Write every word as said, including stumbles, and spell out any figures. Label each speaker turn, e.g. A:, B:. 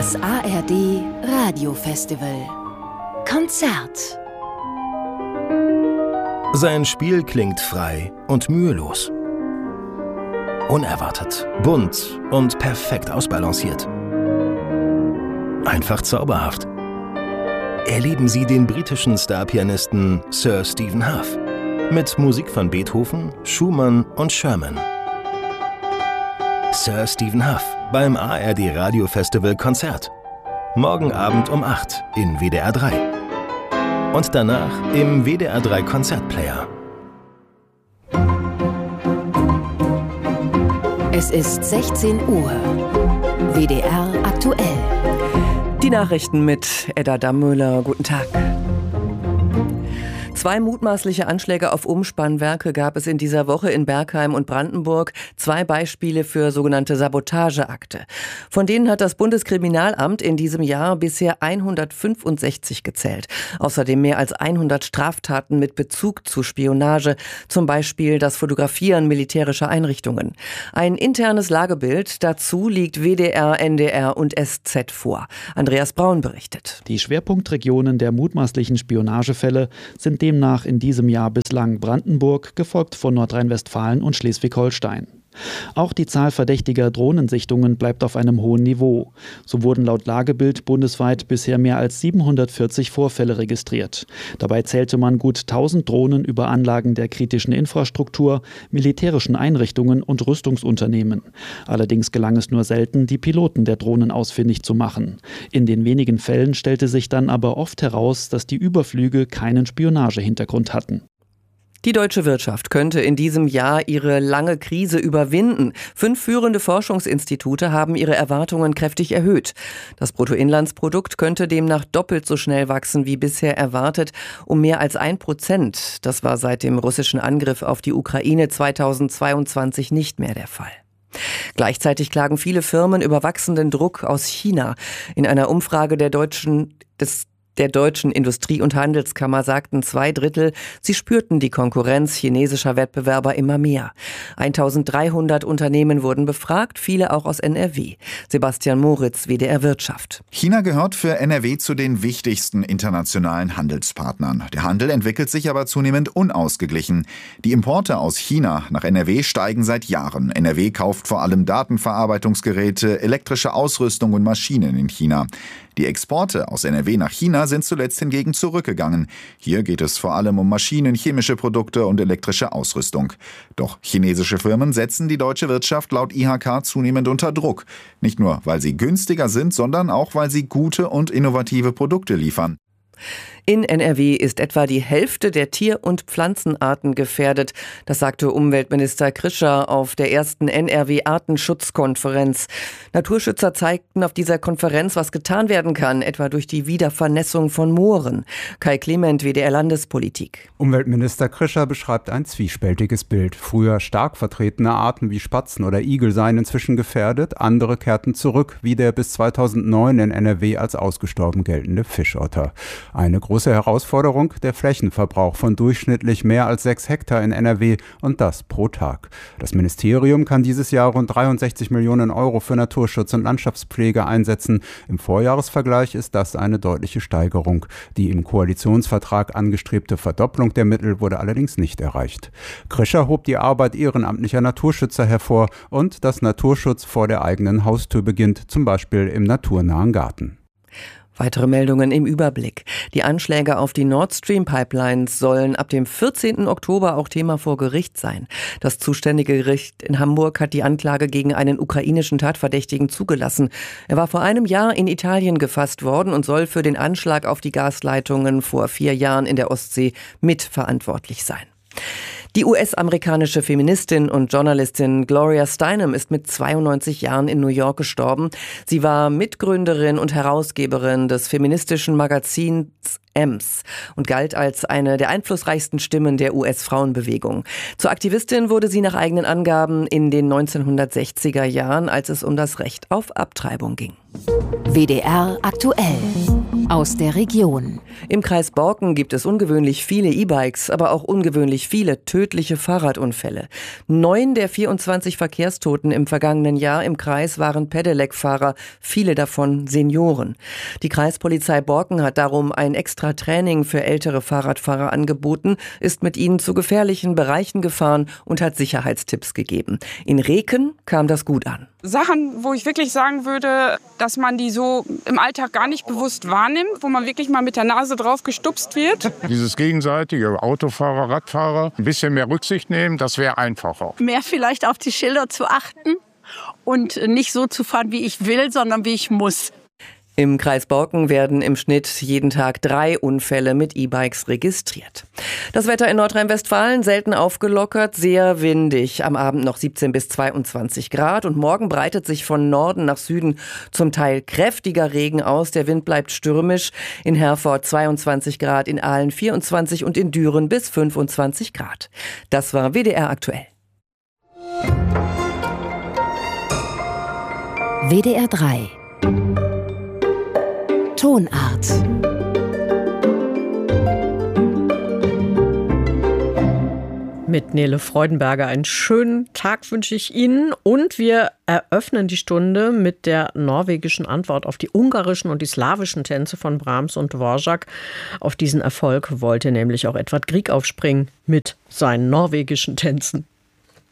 A: Das A R D Radiofestival Konzert.
B: Sein Spiel klingt frei und mühelos. Unerwartet, bunt und perfekt ausbalanciert. Einfach zauberhaft. Erleben Sie den britischen Starpianisten Sir Stephen Hough mit Musik von Beethoven, Schumann und Sherman. Sir Stephen Hough beim A R D Radiofestival Konzert. Morgen Abend um acht in W D R drei. Und danach im W D R drei Konzertplayer.
A: Es ist sechzehn Uhr. W D R aktuell.
C: Die Nachrichten mit Edda Dammüller. Guten Tag. Zwei mutmaßliche Anschläge auf Umspannwerke gab es in dieser Woche in Bergheim und Brandenburg. Zwei Beispiele für sogenannte Sabotageakte. Von denen hat das Bundeskriminalamt in diesem Jahr bisher hundertfünfundsechzig gezählt. Außerdem mehr als hundert Straftaten mit Bezug zu Spionage. Zum Beispiel das Fotografieren militärischer Einrichtungen. Ein internes Lagebild dazu liegt W D R, N D R und S Z vor. Andreas Braun berichtet.
D: Die Schwerpunktregionen der mutmaßlichen Spionagefälle sind demnach in diesem Jahr bislang Brandenburg, gefolgt von Nordrhein-Westfalen und Schleswig-Holstein. Auch die Zahl verdächtiger Drohnensichtungen bleibt auf einem hohen Niveau. So wurden laut Lagebild bundesweit bisher mehr als siebenhundertvierzig Vorfälle registriert. Dabei zählte man gut tausend Drohnen über Anlagen der kritischen Infrastruktur, militärischen Einrichtungen und Rüstungsunternehmen. Allerdings gelang es nur selten, die Piloten der Drohnen ausfindig zu machen. In den wenigen Fällen stellte sich dann aber oft heraus, dass die Überflüge keinen Spionagehintergrund hatten.
C: Die deutsche Wirtschaft könnte in diesem Jahr ihre lange Krise überwinden. Fünf führende Forschungsinstitute haben ihre Erwartungen kräftig erhöht. Das Bruttoinlandsprodukt könnte demnach doppelt so schnell wachsen wie bisher erwartet, um mehr als ein Prozent. Das war seit dem russischen Angriff auf die Ukraine zweitausendzweiundzwanzig nicht mehr der Fall. Gleichzeitig klagen viele Firmen über wachsenden Druck aus China. In einer Umfrage der deutschen des Der Deutschen Industrie- und Handelskammer sagten zwei Drittel, sie spürten die Konkurrenz chinesischer Wettbewerber immer mehr. eintausenddreihundert Unternehmen wurden befragt, viele auch aus N R W. Sebastian Moritz, W D R Wirtschaft.
E: China gehört für N R W zu den wichtigsten internationalen Handelspartnern. Der Handel entwickelt sich aber zunehmend unausgeglichen. Die Importe aus China nach N R W steigen seit Jahren. N R W kauft vor allem Datenverarbeitungsgeräte, elektrische Ausrüstung und Maschinen in China. Die Exporte aus N R W nach China sind zuletzt hingegen zurückgegangen. Hier geht es vor allem um Maschinen, chemische Produkte und elektrische Ausrüstung. Doch chinesische Firmen setzen die deutsche Wirtschaft laut I H K zunehmend unter Druck. Nicht nur, weil sie günstiger sind, sondern auch, weil sie gute und innovative Produkte liefern.
C: In N R W ist etwa die Hälfte der Tier- und Pflanzenarten gefährdet. Das sagte Umweltminister Krischer auf der ersten N R W-Artenschutzkonferenz. Naturschützer zeigten auf dieser Konferenz, was getan werden kann, etwa durch die Wiedervernässung von Mooren. Kai Clement, W D R Landespolitik.
F: Umweltminister Krischer beschreibt ein zwiespältiges Bild. Früher stark vertretene Arten wie Spatzen oder Igel seien inzwischen gefährdet. Andere kehrten zurück, wie der bis zweitausendneun in N R W als ausgestorben geltende Fischotter. Eine große Herausforderung, der Flächenverbrauch von durchschnittlich mehr als sechs Hektar in N R W und das pro Tag. Das Ministerium kann dieses Jahr rund dreiundsechzig Millionen Euro für Naturschutz und Landschaftspflege einsetzen. Im Vorjahresvergleich ist das eine deutliche Steigerung. Die im Koalitionsvertrag angestrebte Verdopplung der Mittel wurde allerdings nicht erreicht. Krischer hob die Arbeit ehrenamtlicher Naturschützer hervor und dass Naturschutz vor der eigenen Haustür beginnt, zum Beispiel im naturnahen Garten.
C: Weitere Meldungen im Überblick. Die Anschläge auf die Nord Stream Pipelines sollen ab dem vierzehnten Oktober auch Thema vor Gericht sein. Das zuständige Gericht in Hamburg hat die Anklage gegen einen ukrainischen Tatverdächtigen zugelassen. Er war vor einem Jahr in Italien gefasst worden und soll für den Anschlag auf die Gasleitungen vor vier Jahren in der Ostsee mitverantwortlich sein. Die U S-amerikanische Feministin und Journalistin Gloria Steinem ist mit zweiundneunzig Jahren in New York gestorben. Sie war Mitgründerin und Herausgeberin des feministischen Magazins Ems und galt als eine der einflussreichsten Stimmen der U S-Frauenbewegung. Zur Aktivistin wurde sie nach eigenen Angaben in den neunzehnhundertsechziger Jahren, als es um das Recht auf Abtreibung ging.
A: W D R aktuell. aus der Region.
C: Im Kreis Borken gibt es ungewöhnlich viele E-Bikes, aber auch ungewöhnlich viele tödliche Fahrradunfälle. Neun der vierundzwanzig Verkehrstoten im vergangenen Jahr im Kreis waren Pedelec-Fahrer, viele davon Senioren. Die Kreispolizei Borken hat darum ein extra Training für ältere Fahrradfahrer angeboten, ist mit ihnen zu gefährlichen Bereichen gefahren und hat Sicherheitstipps gegeben. In Reken kam das gut an.
G: Sachen, wo ich wirklich sagen würde, dass man die so im Alltag gar nicht bewusst wahrnimmt, wo man wirklich mal mit der Nase drauf gestupst wird.
H: Dieses gegenseitige Autofahrer, Radfahrer, ein bisschen mehr Rücksicht nehmen, das wäre einfacher.
I: Mehr vielleicht auf die Schilder zu achten und nicht so zu fahren, wie ich will, sondern wie ich muss.
C: Im Kreis Borken werden im Schnitt jeden Tag drei Unfälle mit E-Bikes registriert. Das Wetter in Nordrhein-Westfalen selten aufgelockert, sehr windig. Am Abend noch siebzehn bis zweiundzwanzig Grad und morgen breitet sich von Norden nach Süden zum Teil kräftiger Regen aus. Der Wind bleibt stürmisch. In Herford zweiundzwanzig Grad, in Aalen vierundzwanzig und in Düren bis fünfundzwanzig Grad. Das war W D R aktuell.
A: W D R drei Tonart.
J: Mit Nele Freudenberger einen schönen Tag wünsche ich Ihnen und wir eröffnen die Stunde mit der norwegischen Antwort auf die ungarischen und die slawischen Tänze von Brahms und Dvorak. Auf diesen Erfolg wollte nämlich auch Edvard Grieg aufspringen mit seinen norwegischen Tänzen.